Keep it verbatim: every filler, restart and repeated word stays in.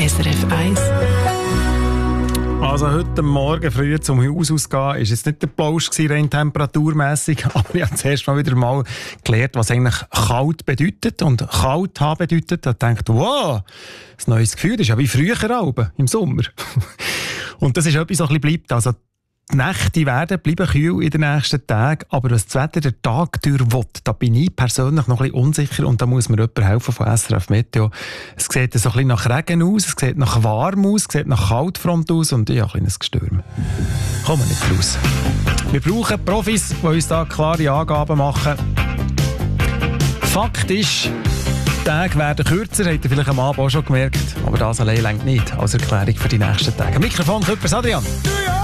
S R F eins. Also heute Morgen früh zum Haus ausgehen, ist jetzt nicht der Plausch gewesen, rein temperaturmässig, aber ich habe zuerst mal wieder mal gelernt, was eigentlich kalt bedeutet. Und kalt haben bedeutet, da denkt, wow, ein neues Gefühl, das ist ja wie früher Alben, im Sommer. Und das ist etwas, was ein bisschen bleibt. Also die Nächte werden bleiben kühl in den nächsten Tagen, aber was das Wetter der Tag durch will, da bin ich persönlich noch ein bisschen unsicher und da muss mir jemand helfen von S R F Meteo. Es sieht so ein bisschen nach Regen aus, es sieht nach warm aus, es sieht nach Kaltfront aus und ich habe ein kleines Gestürm. Kommen wir nicht raus. Wir brauchen Profis, die uns da klare Angaben machen. Fakt ist, die Tage werden kürzer, habt ihr vielleicht am Abend auch schon gemerkt, aber das allein reicht nicht als Erklärung für die nächsten Tage. Mikrofon Küppers Adrian.